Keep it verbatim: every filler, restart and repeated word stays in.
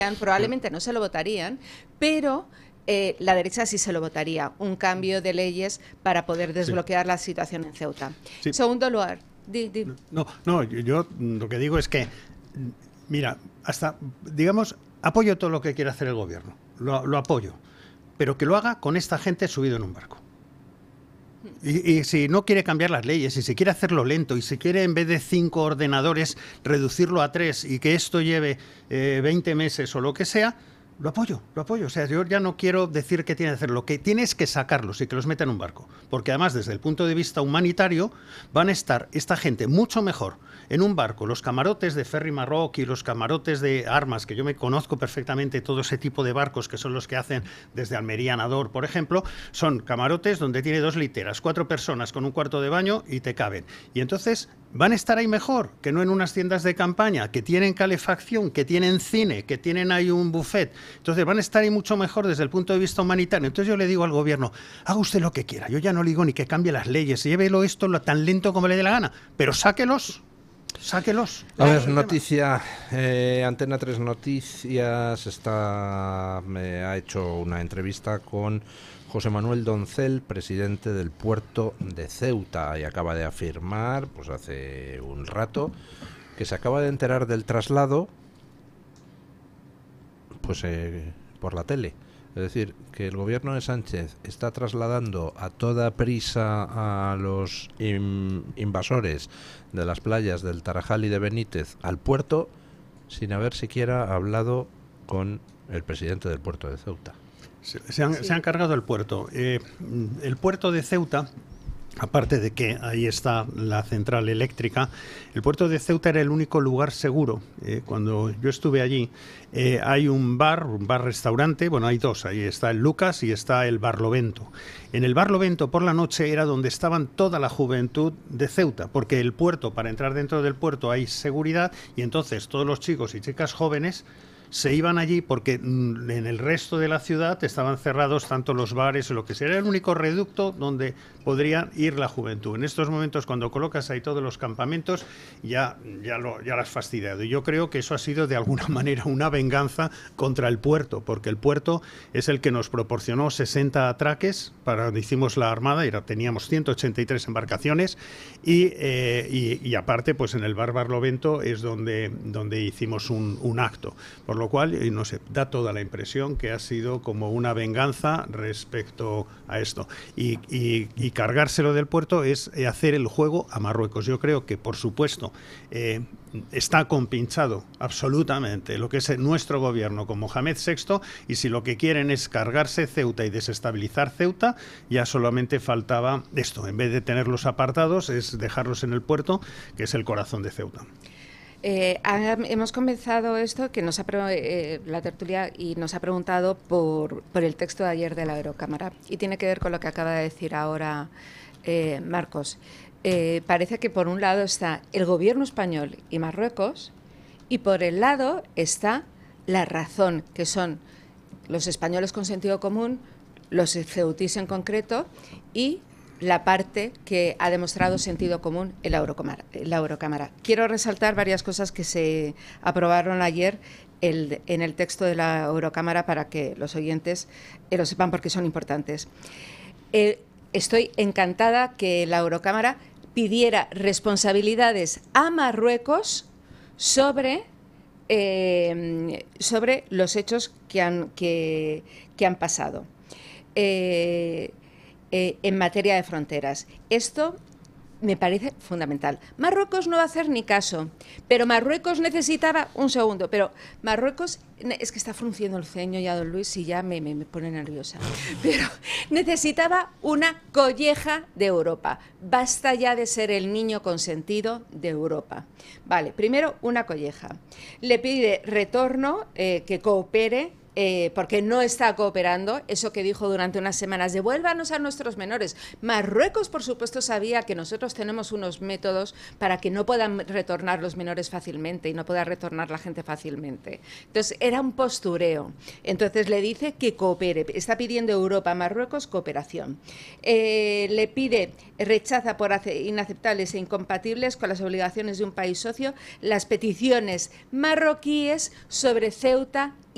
probablemente no se lo votarían, pero eh, la derecha sí se lo votaría, un cambio de leyes para poder desbloquear sí. la situación en Ceuta. Sí. Segundo lugar, di, di. No, no, yo, yo lo que digo es que, mira, hasta, digamos, apoyo todo lo que quiere hacer el gobierno, lo, lo apoyo, pero que lo haga con esta gente subido en un barco. Y, y si no quiere cambiar las leyes, y si quiere hacerlo lento, y si quiere en vez de cinco ordenadores reducirlo a tres y que esto lleve eh, veinte meses o lo que sea, lo apoyo, lo apoyo. O sea, yo ya no quiero decir que tiene que hacer. Lo que tiene es que sacarlos y que los meta en un barco. Porque además, desde el punto de vista humanitario, van a estar esta gente mucho mejor en un barco. Los camarotes de Ferry Maroc y los camarotes de Armas, que yo me conozco perfectamente todo ese tipo de barcos que son los que hacen desde Almería a Nador, por ejemplo, son camarotes donde tiene dos literas, cuatro personas con un cuarto de baño y te caben. Y entonces van a estar ahí mejor que no en unas tiendas de campaña que tienen calefacción, que tienen cine, que tienen ahí un buffet. Entonces van a estar ahí mucho mejor desde el punto de vista humanitario. Entonces yo le digo al gobierno, haga usted lo que quiera. Yo ya no le digo ni que cambie las leyes, llévelo esto lo tan lento como le dé la gana, pero sáquelos. Sáquelos. A ver, noticia, eh, Antena tres Noticias está, me ha hecho una entrevista con José Manuel Doncel, presidente del puerto de Ceuta, y acaba de afirmar, pues hace un rato, que se acaba de enterar del traslado, pues eh, por la tele. Es decir, que el gobierno de Sánchez está trasladando a toda prisa a los in, invasores de las playas del Tarajal y de Benítez al puerto sin haber siquiera hablado con el presidente del puerto de Ceuta. Se, se, han, sí. se han cargado el puerto. Eh, el puerto de Ceuta, aparte de que ahí está la central eléctrica, el puerto de Ceuta era el único lugar seguro. Eh, cuando yo estuve allí, eh, hay un bar, un bar-restaurante, bueno, hay dos, ahí está el Lucas y está el Barlovento. En el Barlovento por la noche era donde estaban toda la juventud de Ceuta, porque el puerto, para entrar dentro del puerto hay seguridad y entonces todos los chicos y chicas jóvenes se iban allí porque en el resto de la ciudad estaban cerrados tanto los bares o lo que sea. Era el único reducto donde podría ir la juventud. En estos momentos, cuando colocas ahí todos los campamentos, ya, ya, lo, ya lo has fastidiado. Y yo creo que eso ha sido de alguna manera una venganza contra el puerto, porque el puerto es el que nos proporcionó sesenta atraques para cuando hicimos la Armada, y teníamos ciento ochenta y tres embarcaciones, y, eh, y, y aparte, pues en el bar Barlovento es donde, donde hicimos un, un acto. Por lo cual, y no sé, da toda la impresión que ha sido como una venganza respecto a esto. Y, y, y cargárselo del puerto es hacer el juego a Marruecos. Yo creo que, por supuesto, eh, está compinchado absolutamente lo que es nuestro gobierno con Mohamed sexto, y si lo que quieren es cargarse Ceuta y desestabilizar Ceuta, ya solamente faltaba esto. En vez de tenerlos apartados, es dejarlos en el puerto, que es el corazón de Ceuta. Eh, ha, hemos comenzado esto, que nos ha eh, la tertulia, y nos ha preguntado por, por el texto de ayer de la Eurocámara, y tiene que ver con lo que acaba de decir ahora eh, Marcos. Eh, parece que por un lado está el gobierno español y Marruecos, y por el lado está la razón, que son los españoles con sentido común, los ceutíes en concreto, y la parte que ha demostrado sentido común en la Eurocámara. La Eurocámara. Quiero resaltar varias cosas que se aprobaron ayer el, en el texto de la Eurocámara para que los oyentes eh, lo sepan, porque son importantes. Eh, estoy encantada que la Eurocámara pidiera responsabilidades a Marruecos sobre, eh, sobre los hechos que han, que, que han pasado. Eh, Eh, en materia de fronteras. Esto me parece fundamental. Marruecos no va a hacer ni caso, pero Marruecos necesitaba, un segundo, pero Marruecos, es que está frunciendo el ceño ya don Luis y ya me, me, me pone nerviosa, pero necesitaba una colleja de Europa. Basta ya de ser el niño consentido de Europa. Vale, primero una colleja. Le pide retorno, eh, que coopere, Eh, porque no está cooperando, eso que dijo durante unas semanas, devuélvanos a nuestros menores. Marruecos, por supuesto, sabía que nosotros tenemos unos métodos para que no puedan retornar los menores fácilmente y no pueda retornar la gente fácilmente. Entonces, era un postureo. Entonces, le dice que coopere. Está pidiendo Europa a Marruecos cooperación. Eh, le pide, rechaza por inaceptables e incompatibles con las obligaciones de un país socio las peticiones marroquíes sobre Ceuta